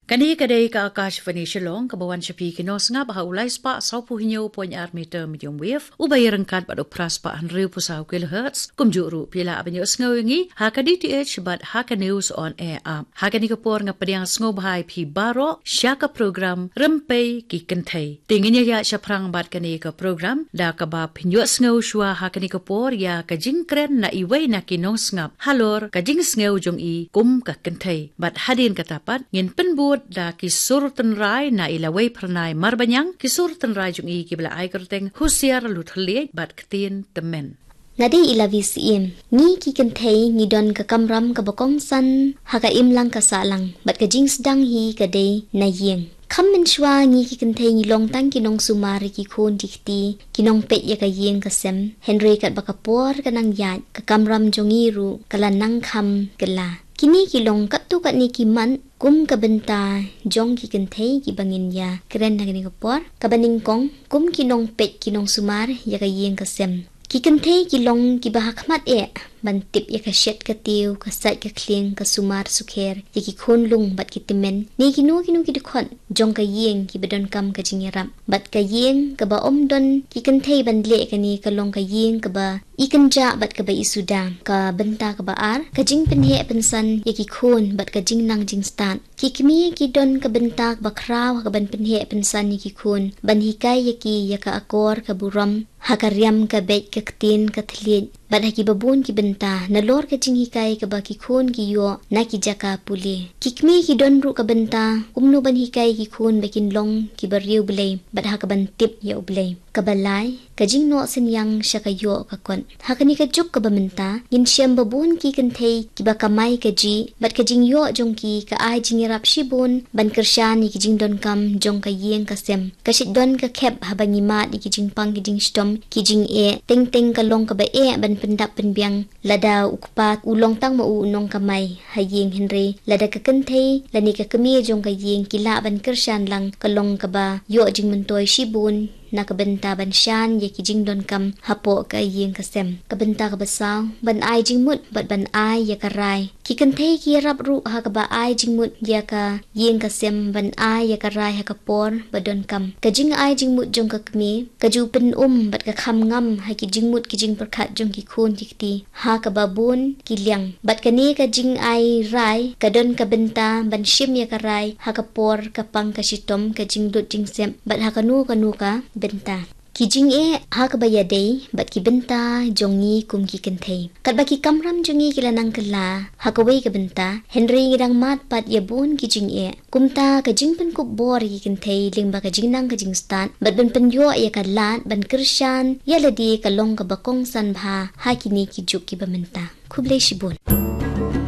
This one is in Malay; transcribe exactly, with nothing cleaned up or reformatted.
Kani kadai ka Akashvani Shillong kabawan Shapi kinos nga baha ulay spa sau puhinyo poin ar meter medium wave ubay rengkat bad opras pa hundred pusau kilohertz kumjuru pila abanyo sngowengi haka D T H bad haka news on air up haka ni kapor nga padiang sngo bahai pi baro syaka program rempei ki kentai tinginya ya syaprang bad kani ka program da ka ba pinyo sngo shwa haka ni kapor ya ka jingkren na iway na kinong ngap halor ka jing sngo jong i kum ka kentai bad hadin katapat ngin penbu da kisur tenrai na ilaway pernai marbanyang kisur tenrai jung i kibla ai kerteng husiar luthlie bat ketin temen Ngadi ila V C M ni ki kentai ni don ka kamram ka bakong san haka imlang ka salang bat ka jing sedang hi ka day na yeng Kamen shwa ngi ki kentai ngi long tang kinong sumari ki khon dikti kinong pet ya ka yeng ka sem Henry kat bakapor kanang yat ka kamram jongiru kalanang kham kala Kini kilong katu kat ni kiman kum kabenta jong ki kentai ki bangin ya keren na gini kapor kabaning kong kum kinong pet kinong sumar ya ka yeng ka sem ki kentai kilong ki bahakmat e bantip ya ka shet ka tiu ka sat ka kling ka sumar sukher ya ki khon lung bat ki timen ni kinu kinu ki dekhon jong ka yeng ki bedon kam ka jingiram bat ka yeng ka ba om don ki kentai bandle ka ni ka long ka yeng ka ba ikan ja bat ka ba isuda ka benta ka ba ar ka jing penhe pensan ya ki khon bat ka jing nang jing stan ki kimi ki don ka benta ka ba kraw ka ban penhe pensan ya ki khon ban hikai ya ki ya ka akor ka buram hakaryam ka bet ka ktin ka thliet bat haki babun ki benta nalor ka jing hikai ka ba ki khon ki yo na ki jaka puli kikmi ki don ru ka benta umno ban hikai ki khon bakin long ki bariu blay bat ha ka ban tip ya ublay kabalay ka jing no sen yang sya ka yo ka kon hakani ka juk ka bamenta yin syam babun ki kentai ki ba kamai ka ji bat ka jing yo jong ki ka ai jing rap shibun ban kershan ni ki jing don kam jong ka yeng ka sem ka shit don ka khep habangi ma ni ki jing pang ki jing stom ki jing e teng teng ka long ka ba e ban pendap penbiang lada ukpat ulong tang ma u nong kamai hayeng Henry lada ka kentai lani ka kemi jong ka yeng kila ban kershan lang ka long ka ba yo jing mentoy shibun na kabenta ban shan ya ki jing don kam hapo ka yeng ka sem kabenta ka basaw ban ai jing mut bat ban ai ya ka rai ki kentai ki rap ru ha ka ba ai jing mut ya ka yeng ka sem ban ai ya ka rai ha ka por badon kam ka jing ai jing mut jong ka kmi ka ju pen um bat ka kham ngam ha ki jing mut ki jing perkhat jong ki khon dikti ha ka babun ki liang bat ka ni ka jing ai rai ka don ka benta ban shim ya ka rai ha ka por ka pang ka shitom ka jing dut jing sem bat ha ka nu ka nu ka benta ki jing e ha ka baya day bat ki benta jongi kum ki kentai kat ba ki kamram jongi kilanang kala ha ka wei ka benta Henry ngidang mat pat ya bun ki jing e kumta ka jing pen kup bor ki kentai ling ba ka jing nang ka jing stan bat ban pen yo ya ka lat ban kershan ya ladi ka long ka bakong san bha ha ki ni ki juk ki bamenta kublai shibun